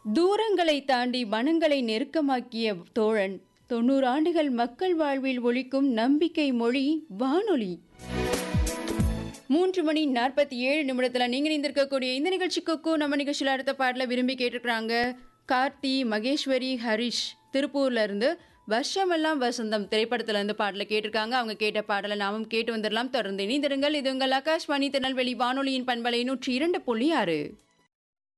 தூரங்களை தாண்டி மனங்களை நெருக்கமாக்கிய தோழன், 90 ஆண்டுகள் மக்கள் வாழ்வில் ஒலிக்கும் நம்பிக்கை மொழி வானொலி. 3:47 நீங்க இணைந்திருக்கக்கூடிய இந்த நிகழ்ச்சி கொக்கு. நம்ம நிகழ்ச்சியில் அடுத்த பாடல விரும்பி கேட்டுக்கிறாங்க கார்த்தி, மகேஸ்வரி, ஹரிஷ் திருப்பூர்ல இருந்து. வருஷமெல்லாம் வசந்தம் திரைப்படத்துல இருந்து பாடல கேட்டிருக்காங்க. அவங்க கேட்ட பாடலை நாமும் கேட்டு வந்துடலாம். தொடர்ந்து இணைந்திருங்கள். இது உங்கள் ஆகாஷ்வாணி திருநெல்வேலி வானொலியின் பண்பலை 102.6.